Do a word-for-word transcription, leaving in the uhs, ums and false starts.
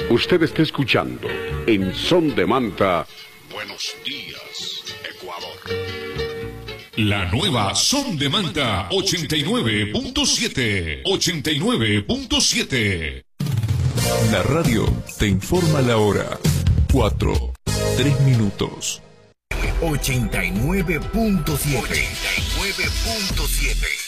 Usted está escuchando en Son de Manta. Buenos días, Ecuador. La nueva Son de Manta ochenta y nueve punto siete. ochenta y nueve punto siete. La radio te informa la hora. Cuatro, tres minutos. ochenta y nueve punto siete. ochenta y nueve punto siete.